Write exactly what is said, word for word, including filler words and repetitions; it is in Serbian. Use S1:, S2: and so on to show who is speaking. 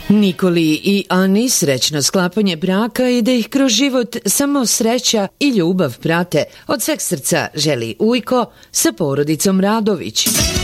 S1: Nikoli i Ani srećno sklapanje braka i da ih kroz život samo sreća i ljubav prate. Od sveg srca želi Ujko sa porodicom Radović.